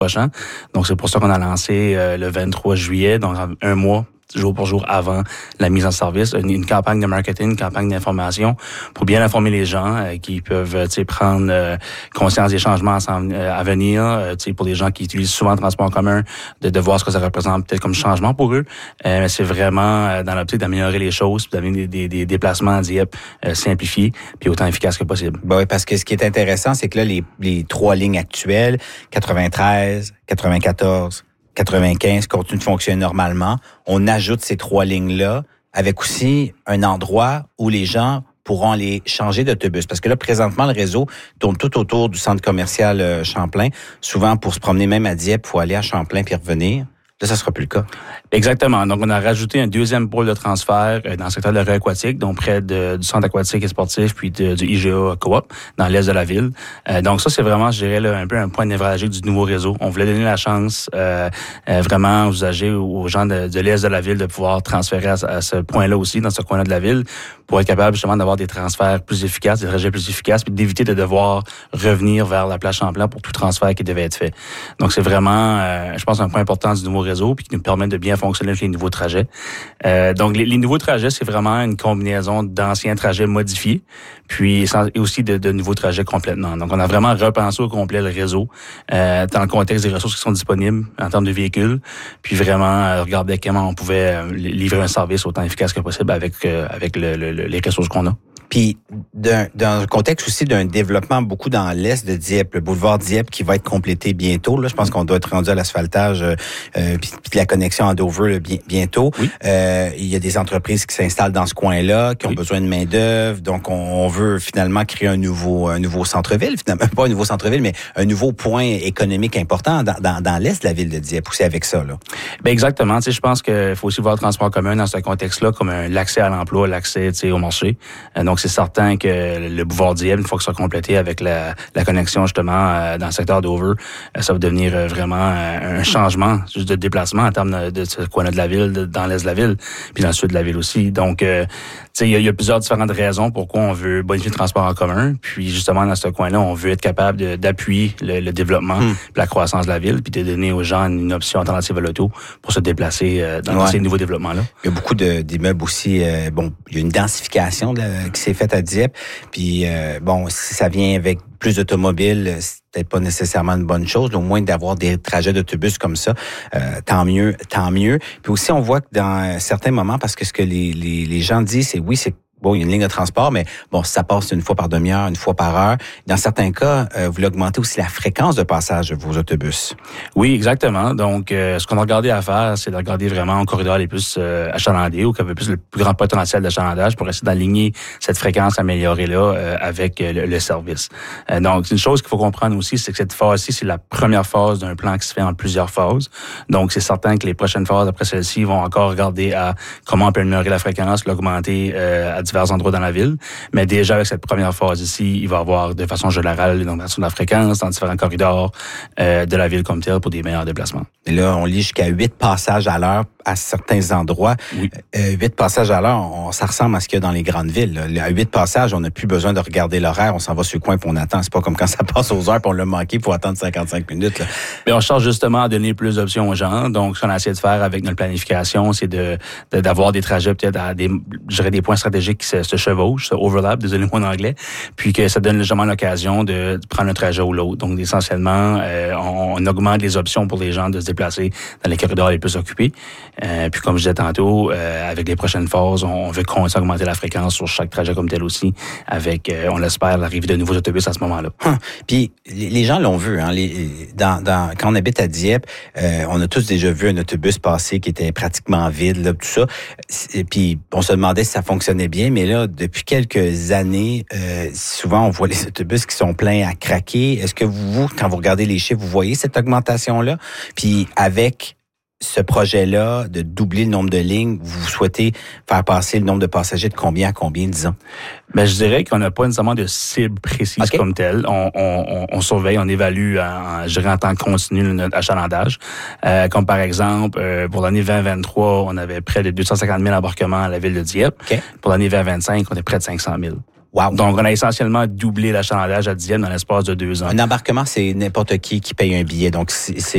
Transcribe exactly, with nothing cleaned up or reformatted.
prochain. Donc, c'est pour ça qu'on a lancé euh, le vingt-trois juillet, donc un mois, jour pour jour avant la mise en service, une, une campagne de marketing, une campagne d'information pour bien informer les gens euh, qui peuvent euh, tu sais, prendre euh, conscience des changements euh, à venir, euh, tu sais, pour les gens qui utilisent souvent le transport en commun, de, de voir ce que ça représente peut-être comme changement pour eux. Euh, mais c'est vraiment euh, dans l'optique d'améliorer les choses, puis d'amener des, des, des déplacements en Dieppe euh, simplifiés, puis autant efficaces que possible. Ben oui, parce que ce qui est intéressant, c'est que là, les, les trois lignes actuelles, quatre-vingt-treize, quatre-vingt-quatorze, quatre-vingt-quinze continuent de fonctionner normalement. On ajoute ces trois lignes-là avec aussi un endroit où les gens pourront aller changer d'autobus. Parce que là, présentement, le réseau tourne tout autour du centre commercial Champlain. Souvent, pour se promener même à Dieppe, il faut aller à Champlain puis revenir. Là, ça sera plus le cas. Exactement. Donc, on a rajouté un deuxième pôle de transfert dans le secteur de la rue aquatique, donc près de, du centre aquatique et sportif, puis de, du I G A Coop, dans l'est de la ville. Euh, donc, ça, c'est vraiment, je dirais, là, un peu un point névralgique du nouveau réseau. On voulait donner la chance euh, euh, vraiment aux usagers, aux gens de, de l'est de la ville de pouvoir transférer à, à ce point-là aussi, dans ce coin-là de la ville, pour être capable justement d'avoir des transferts plus efficaces, des trajets plus efficaces, puis d'éviter de devoir revenir vers la place Champlain pour tout transfert qui devait être fait. Donc, c'est vraiment, euh, je pense, un point important du nouveau réseau, puis qui nous permet de bien fonctionner avec les nouveaux trajets. Euh, donc, les, les nouveaux trajets, c'est vraiment une combinaison d'anciens trajets modifiés, puis et aussi de, de nouveaux trajets complètement. Donc, on a vraiment repensé au complet le réseau euh, dans le contexte des ressources qui sont disponibles en termes de véhicules, puis vraiment euh, regarder comment on pouvait euh, livrer un service autant efficace que possible avec euh, avec le, le, les ressources qu'on a. Puis, d'un, dans le contexte aussi d'un développement beaucoup dans l'est de Dieppe, le boulevard Dieppe qui va être complété bientôt. Là, je pense qu'on doit être rendu à l'asphaltage euh, puis, puis la connexion à Dover là, bien, bientôt. Oui. Euh, il y a des entreprises qui s'installent dans ce coin-là, qui ont oui. besoin de main d'œuvre. Donc, on, on veut finalement créer un nouveau, un nouveau centre-ville, finalement pas un nouveau centre-ville, mais un nouveau point économique important dans, dans, dans l'est de la ville de Dieppe. Aussi avec ça, là. Ben exactement. Tu sais, je pense qu'il faut aussi voir le transport commun dans ce contexte-là comme un, l'accès à l'emploi, l'accès, tu sais, au marché. Euh, donc, c'est certain que le boulevard Dieppe, une fois que ça sera complété avec la, la connexion justement euh, dans le secteur d'Over, euh, ça va devenir euh, vraiment euh, un changement juste de déplacement en termes de, de ce coin-là de la ville, de, dans l'est de la ville, puis dans le sud de la ville aussi. Donc, euh, tu sais, il y, y a plusieurs différentes raisons pourquoi on veut bonifier le transport en commun. Puis justement, dans ce coin-là, on veut être capable de, d'appuyer le, le développement, mmh. puis la croissance de la ville, puis de donner aux gens une option alternative à l'auto pour se déplacer euh, dans, ouais. dans ces nouveaux développements-là. Il y a beaucoup de, d'immeubles aussi. Euh, bon, il y a une densification de, qui s'est faite à Dieppe. Puis euh, bon, si ça vient avec plus d'automobiles, c'est peut-être pas nécessairement une bonne chose. Au moins d'avoir des trajets d'autobus comme ça, euh, tant mieux, tant mieux. Puis aussi, on voit que dans certains moments, parce que ce que les, les, les gens disent, c'est oui, c'est bon, il y a une ligne de transport, mais bon, ça passe une fois par demi-heure, une fois par heure. Dans certains cas, euh, vous voulez augmenter aussi la fréquence de passage de vos autobus. Oui, exactement. Donc, euh, ce qu'on a regardé à faire, c'est de regarder vraiment en corridor les plus euh, achalandés ou qui avait plus le plus grand potentiel d'achalandage pour essayer d'aligner cette fréquence améliorée-là euh, avec euh, le, le service. Euh, donc, une chose qu'il faut comprendre aussi, c'est que cette phase-ci, c'est la première phase d'un plan qui se fait en plusieurs phases. Donc, c'est certain que les prochaines phases après celle-ci vont encore regarder à comment on peut améliorer la fréquence, l'augmenter euh, à divers endroits dans la ville. Mais déjà, avec cette première phase ici, il va y avoir de façon générale une augmentation de la fréquence dans différents corridors euh, de la ville comme telle pour des meilleurs déplacements. Et là, on lit jusqu'à huit passages à l'heure à certains endroits. Oui. Euh, huit passages à l'heure, on, ça ressemble à ce qu'il y a dans les grandes villes. Là. À huit passages, on n'a plus besoin de regarder l'horaire. On s'en va sur le coin puis on attend. C'est pas comme quand ça passe aux heures puis on l'a manqué pour attendre cinquante-cinq minutes. Là. Mais on cherche justement à donner plus d'options aux gens. Donc, ce qu'on a essayé de faire avec notre planification, c'est de, de d'avoir des trajets peut-être à des, je dirais des points stratégiques qui se, se chevauchent, se overlap, désolé-moi en anglais, puis que ça donne légèrement l'occasion de prendre un trajet ou l'autre. Donc, essentiellement, euh, on, on augmente les options pour les gens de se déplacer dans les corridors les plus occupés. Euh, puis, comme je disais tantôt, euh, avec les prochaines phases, on veut continuer à augmenter la fréquence sur chaque trajet comme tel aussi, avec, euh, on l'espère, l'arrivée de nouveaux autobus à ce moment-là. Hum. Puis, les gens l'ont vu, hein. Les, dans, dans, quand on habite à Dieppe, euh, on a tous déjà vu un autobus passer qui était pratiquement vide, là, tout ça. Et puis, on se demandait si ça fonctionnait bien, mais là, depuis quelques années, euh, souvent, on voit les autobus qui sont pleins à craquer. Est-ce que vous, quand vous regardez les chiffres, vous voyez cette augmentation-là? Puis, avec ce projet-là de doubler le nombre de lignes, vous souhaitez faire passer le nombre de passagers de combien à combien, disons? Ben, je dirais qu'on n'a pas nécessairement de cible précise okay. comme telle. On, on, on surveille, on évalue en, je dirais en temps continu notre achalandage. Euh, comme par exemple, euh, pour l'année vingt vingt-trois, on avait près de deux cent cinquante mille embarquements à la ville de Dieppe. Okay. Pour l'année vingt vingt-cinq, on est près de cinq cent mille. Wow. Donc, on a essentiellement doublé l'achalandage à Dieppe dans l'espace de deux ans. Un embarquement, c'est n'importe qui qui paye un billet. Donc, c'est